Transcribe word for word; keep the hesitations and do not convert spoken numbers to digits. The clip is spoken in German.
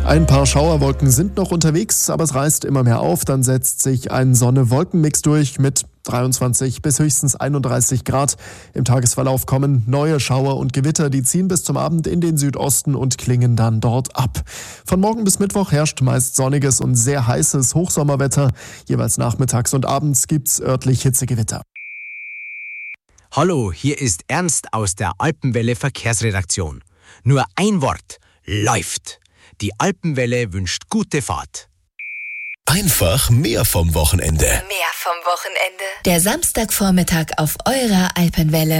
Ein paar Schauerwolken sind noch unterwegs, aber es reißt immer mehr auf. Dann setzt sich ein Sonne-Wolken-Mix durch mit dreiundzwanzig bis höchstens einunddreißig Grad. Im Tagesverlauf kommen neue Schauer und Gewitter, die ziehen bis zum Abend in den Südosten und klingen dann dort ab. Von morgen bis Mittwoch herrscht meist sonniges und sehr heißes Hochsommerwetter. Jeweils nachmittags und abends gibt's örtlich Hitzegewitter. Hallo, hier ist Ernst aus der Alpenwelle Verkehrsredaktion. Nur ein Wort: läuft. Die Alpenwelle wünscht gute Fahrt. Einfach mehr vom Wochenende. Mehr vom Wochenende. Der Samstagvormittag auf eurer Alpenwelle.